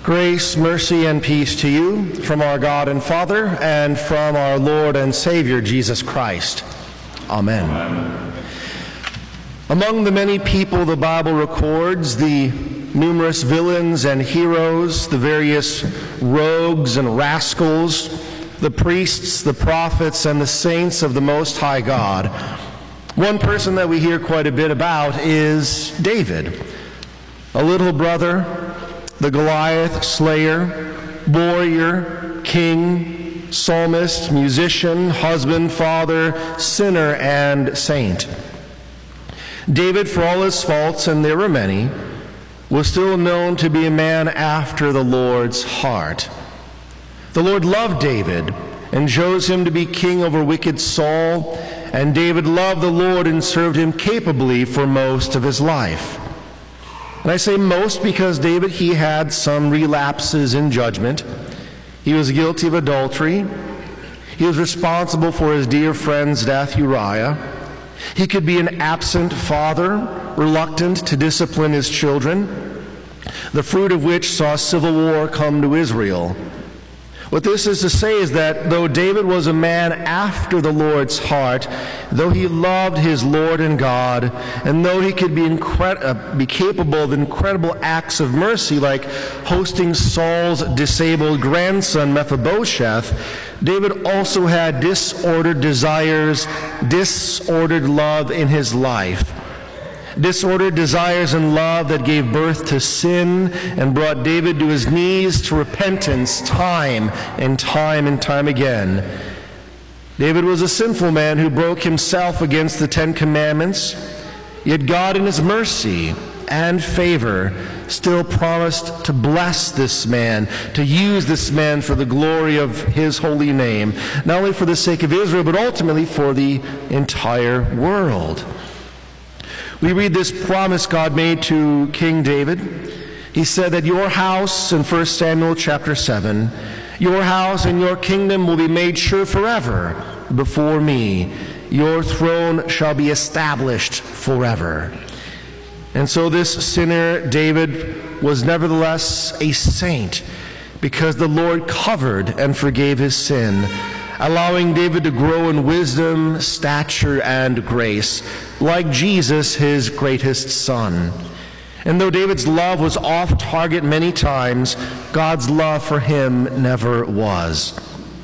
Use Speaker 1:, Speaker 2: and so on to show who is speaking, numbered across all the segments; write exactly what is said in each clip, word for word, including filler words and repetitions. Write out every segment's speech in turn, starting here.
Speaker 1: Grace, mercy, and peace to you from our God and Father and from our Lord and Savior, Jesus Christ. Amen. Amen. Among the many people the Bible records, the numerous villains and heroes, the various rogues and rascals, the priests, the prophets, and the saints of the Most High God, one person that we hear quite a bit about is David, a little brother, the Goliath slayer, warrior, king, psalmist, musician, husband, father, sinner, and saint. David, for all his faults, and there were many, was still known to be a man after the Lord's heart. The Lord loved David and chose him to be king over wicked Saul, and David loved the Lord and served him capably for most of his life. And I say most because David, he had some relapses in judgment. He was guilty of adultery. He was responsible for his dear friend's death, Uriah. He could be an absent father, reluctant to discipline his children, the fruit of which saw civil war come to Israel. What this is to say is that though David was a man after the Lord's heart, though he loved his Lord and God, and though he could be, incred- uh, be capable of incredible acts of mercy, like hosting Saul's disabled grandson Mephibosheth, David also had disordered desires, disordered love in his life. Disordered desires and love that gave birth to sin and brought David to his knees to repentance time and time and time again. David was a sinful man who broke himself against the Ten Commandments, yet God in his mercy and favor still promised to bless this man, to use this man for the glory of his holy name, not only for the sake of Israel, but ultimately for the entire world. We read this promise God made to King David. He said that your house, in First Samuel chapter seven, your house and your kingdom will be made sure forever before me. Your throne shall be established forever. And so this sinner, David, was nevertheless a saint because the Lord covered and forgave his sin, allowing David to grow in wisdom, stature, and grace, like Jesus, his greatest son. And though David's love was off target many times, God's love for him never was.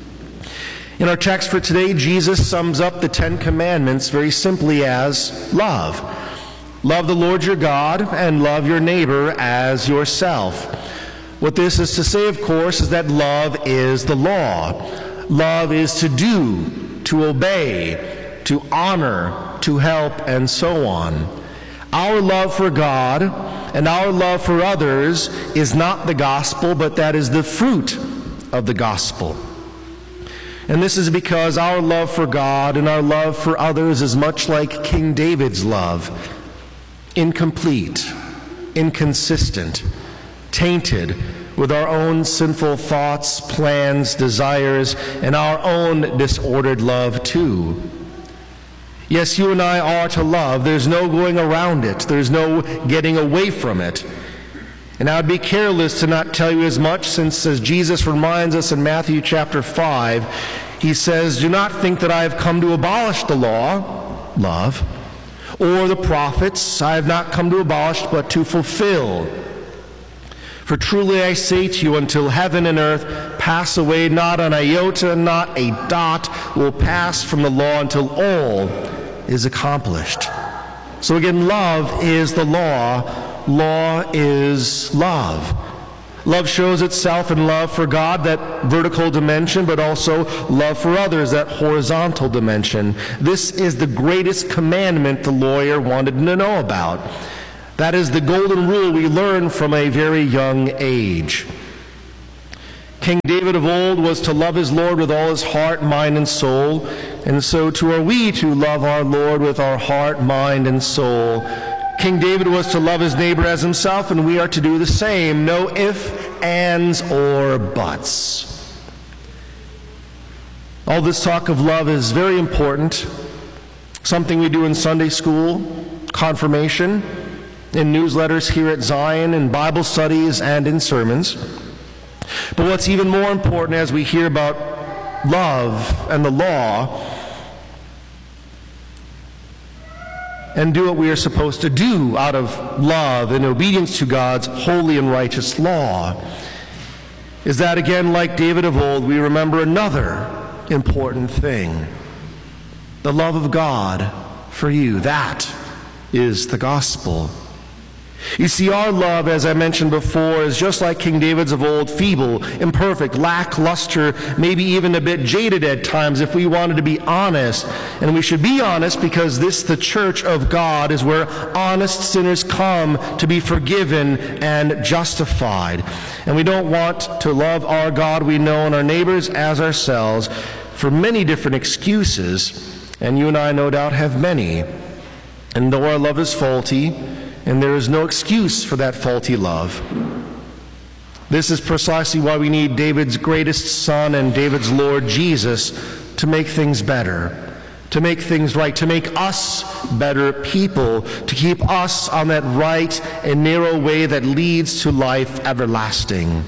Speaker 1: In our text for today, Jesus sums up the Ten Commandments very simply as love. Love the Lord your God and love your neighbor as yourself. What this is to say, of course, is that love is the law. Love is to do, to obey, to honor, to help, and so on. Our love for God and our love for others is not the gospel, but that is the fruit of the gospel. And this is because our love for God and our love for others is much like King David's love: incomplete, inconsistent, tainted with our own sinful thoughts, plans, desires, and our own disordered love too. Yes, you and I are to love. There's no going around it. There's no getting away from it. And I would be careless to not tell you as much, since as Jesus reminds us in Matthew chapter five, he says, "Do not think that I have come to abolish the law," love, "or the prophets. I have not come to abolish, but to fulfill. For truly I say to you, until heaven and earth pass away, not an iota, not a dot will pass from the law until all is accomplished." So again, love is the law. Law is love. Love shows itself in love for God, that vertical dimension, but also love for others, that horizontal dimension. This is the greatest commandment the lawyer wanted to know about. That is the golden rule we learn from a very young age. King David of old was to love his Lord with all his heart, mind, and soul, and so too are we to love our Lord with our heart, mind, and soul. King David was to love his neighbor as himself, and we are to do the same. No ifs, ands, or buts. All this talk of love is very important, something we do in Sunday school, confirmation, in newsletters here at Zion, in Bible studies, and in sermons. But what's even more important as we hear about love and the law and do what we are supposed to do out of love and obedience to God's holy and righteous law, is that again, like David of old, we remember another important thing: the love of God for you. That is the gospel. You see, our love, as I mentioned before, is just like King David's of old, feeble, imperfect, lackluster, maybe even a bit jaded at times if we wanted to be honest. And we should be honest because this, the church of God, is where honest sinners come to be forgiven and justified. And we don't want to love our God we know and our neighbors as ourselves for many different excuses, and you and I no doubt have many. And though our love is faulty, and there is no excuse for that faulty love, this is precisely why we need David's greatest son and David's Lord, Jesus, to make things better, to make things right, to make us better people, to keep us on that right and narrow way that leads to life everlasting.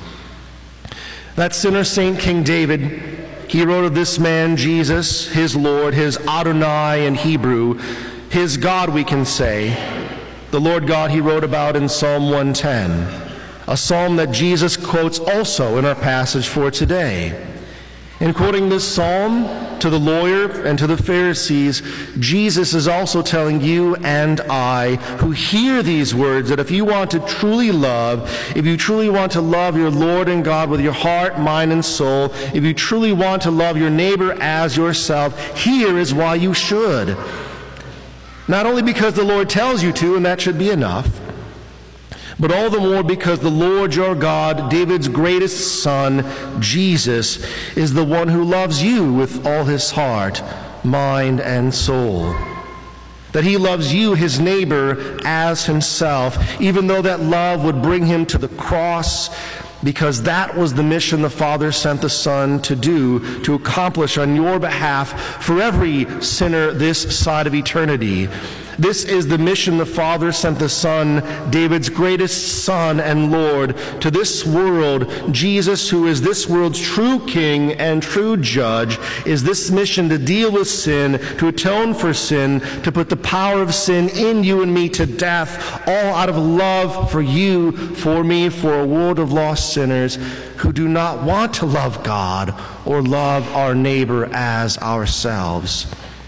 Speaker 1: That sinner saint, King David, he wrote of this man, Jesus, his Lord, his Adonai in Hebrew, his God, we can say. The Lord God he wrote about in Psalm one ten, a psalm that Jesus quotes also in our passage for today. In quoting this psalm to the lawyer and to the Pharisees, Jesus is also telling you and I who hear these words that if you want to truly love, if you truly want to love your Lord and God with your heart, mind, and soul, if you truly want to love your neighbor as yourself, here is why you should. Not only because the Lord tells you to, and that should be enough, but all the more because the Lord your God, David's greatest son, Jesus, is the one who loves you with all his heart, mind, and soul. That he loves you, his neighbor, as himself, even though that love would bring him to the cross, because that was the mission the Father sent the Son to do, to accomplish on your behalf for every sinner this side of eternity. This is the mission the Father sent the Son, David's greatest son and Lord, to this world. Jesus, who is this world's true King and true Judge, is this mission to deal with sin, to atone for sin, to put the power of sin in you and me to death, all out of love for you, for me, for a world of lost sinners who do not want to love God or love our neighbor as ourselves.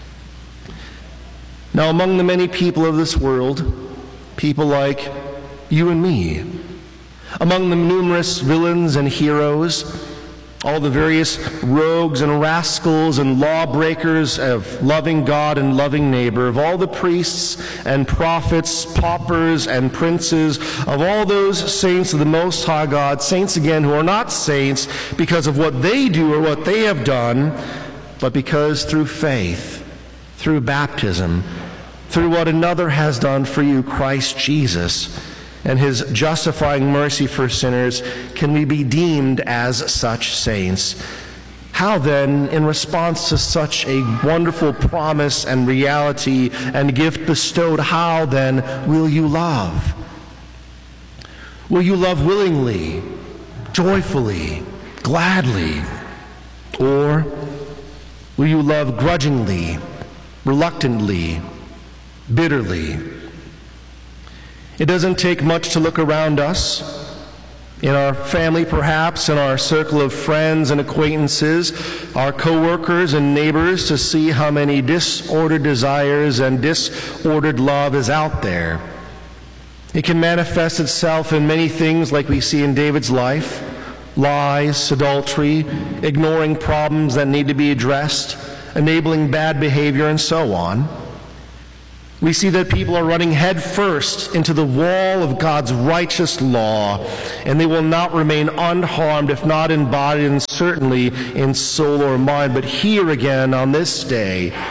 Speaker 1: Now, among the many people of this world, people like you and me, among the numerous villains and heroes, all the various rogues and rascals and lawbreakers of loving God and loving neighbor, of all the priests and prophets, paupers and princes, of all those saints of the Most High God, saints again who are not saints because of what they do or what they have done, but because through faith, through baptism, through what another has done for you, Christ Jesus, and his justifying mercy for sinners, can we be deemed as such saints. How then, in response to such a wonderful promise and reality and gift bestowed, how then will you love? Will you love willingly, joyfully, gladly? Or will you love grudgingly, reluctantly, bitterly? It doesn't take much to look around us, in our family perhaps, in our circle of friends and acquaintances, our co-workers and neighbors, to see how many disordered desires and disordered love is out there. It can manifest itself in many things like we see in David's life: lies, adultery, ignoring problems that need to be addressed, enabling bad behavior, and so on. We see that people are running head first into the wall of God's righteous law, and they will not remain unharmed, if not in body and certainly in soul or mind. But here again on this day,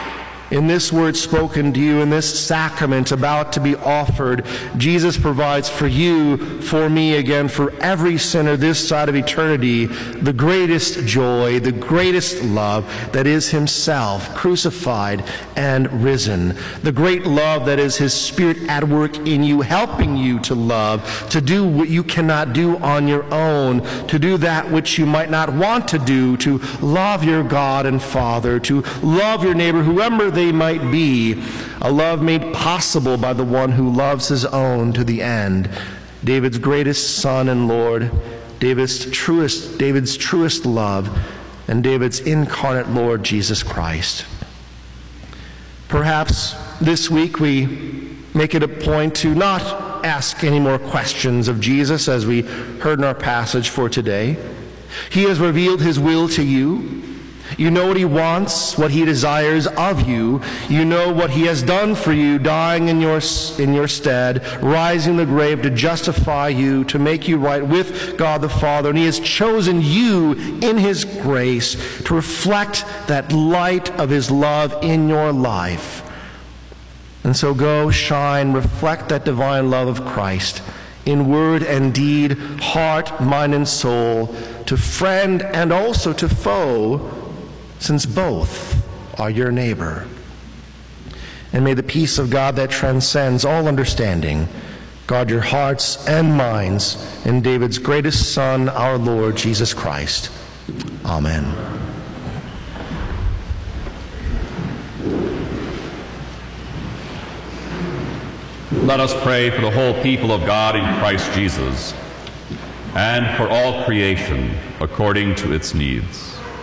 Speaker 1: In this word spoken to you, in this sacrament about to be offered, Jesus provides for you, for me again, for every sinner this side of eternity, the greatest joy, the greatest love that is himself crucified and risen. The great love that is his Spirit at work in you, helping you to love, to do what you cannot do on your own, to do that which you might not want to do, to love your God and Father, to love your neighbor, whoever they might be, a love made possible by the one who loves his own to the end. David's greatest son and Lord, David's truest, David's truest love, and David's incarnate Lord, Jesus Christ. Perhaps this week we make it a point to not ask any more questions of Jesus, as we heard in our passage for today. He has revealed his will to you. You know what he wants, what he desires of you. You know what he has done for you, dying in your, in your stead, rising in the grave to justify you, to make you right with God the Father. And he has chosen you in his grace to reflect that light of his love in your life. And so go, shine, reflect that divine love of Christ in word and deed, heart, mind, and soul, to friend and also to foe, since both are your neighbor. And may the peace of God that transcends all understanding guard your hearts and minds in David's greatest Son, our Lord Jesus Christ. Amen.
Speaker 2: Let us pray for the whole people of God in Christ Jesus, and for all creation according to its needs.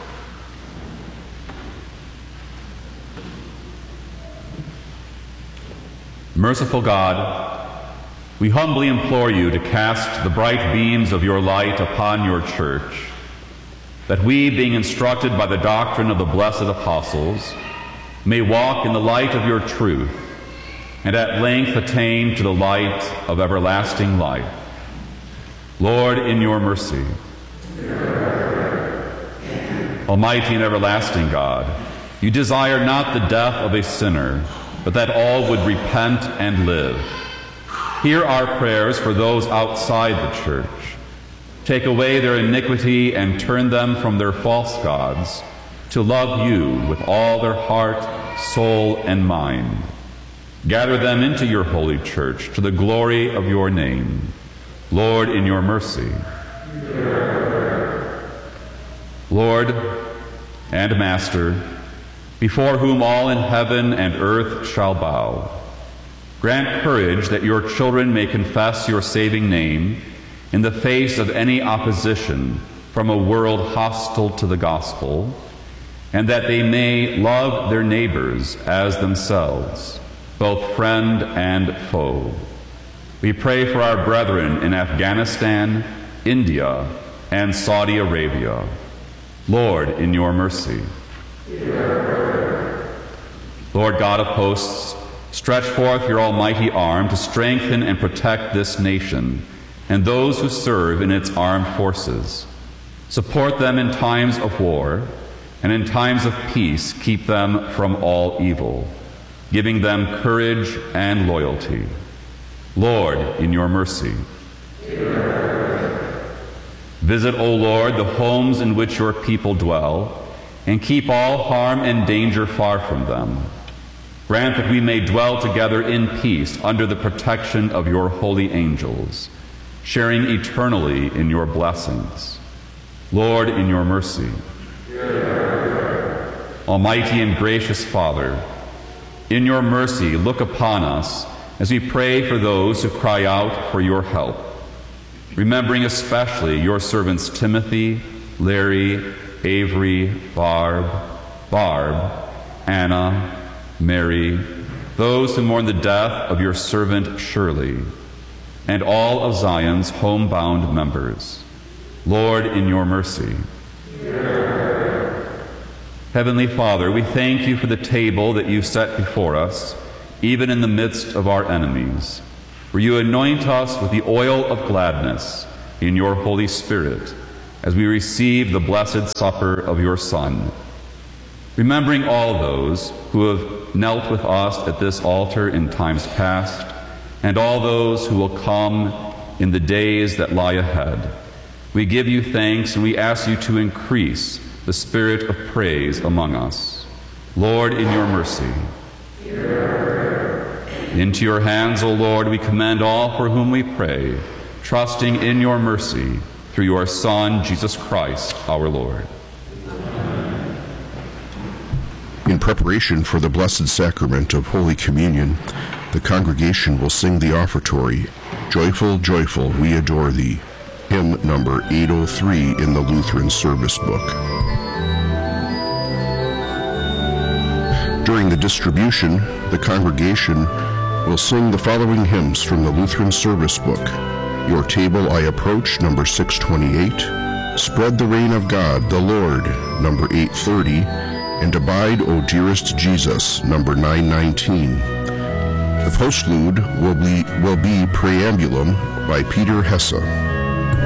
Speaker 2: Merciful God, we humbly implore you to cast the bright beams of your light upon your church, that we, being instructed by the doctrine of the blessed apostles, may walk in the light of your truth, and at length attain to the light of everlasting life. Lord, in your mercy. Almighty and everlasting God, you desire not the death of a sinner, but that all would repent and live. Hear our prayers for those outside the church. Take away their iniquity and turn them from their false gods to love you with all their heart, soul, and mind. Gather them into your holy church to the glory of your name. Lord, in your mercy. Lord and Master, before whom all in heaven and earth shall bow, grant courage that your children may confess your saving name in the face of any opposition from a world hostile to the gospel, and that they may love their neighbors as themselves, both friend and foe. We pray for our brethren in Afghanistan, India, and Saudi Arabia. Lord, in your mercy. Lord God of hosts, stretch forth your almighty arm to strengthen and protect this nation and those who serve in its armed forces. Support them in times of war, and in times of peace keep them from all evil, giving them courage and loyalty. Lord, in your mercy. Visit, O Lord, the homes in which your people dwell, and keep all harm and danger far from them. Grant that we may dwell together in peace under the protection of your holy angels, sharing eternally in your blessings. Lord, in your mercy. Almighty and gracious Father, in your mercy look upon us as we pray for those who cry out for your help, remembering especially your servants Timothy, Larry, Avery, Barb, Barb, Anna, Mary, those who mourn the death of your servant Shirley, and all of Zion's homebound members. Lord, in your mercy. Heavenly Father, we thank you for the table that you set before us, even in the midst of our enemies, where you anoint us with the oil of gladness in your Holy Spirit, as we receive the blessed supper of your Son. remembering all those who have knelt with us at this altar in times past, and all those who will come in the days that lie ahead. We give you thanks, and we ask you to increase the spirit of praise among us. Lord, in your mercy, into your hands, O Lord, we commend all for whom we pray, trusting in your mercy through your Son, Jesus Christ, our Lord.
Speaker 3: In preparation for the Blessed Sacrament of Holy Communion, the congregation will sing the offertory, Joyful, Joyful, We Adore Thee, hymn number eight oh three in the Lutheran Service Book. During the distribution, the congregation will sing the following hymns from the Lutheran Service Book: Your Table I Approach, number six twenty-eight, Spread the Reign of God, the Lord, number eight thirty, and Abide, O Dearest Jesus, number nine nineteen. The postlude will be, will be Preambulum by Peter Hesse.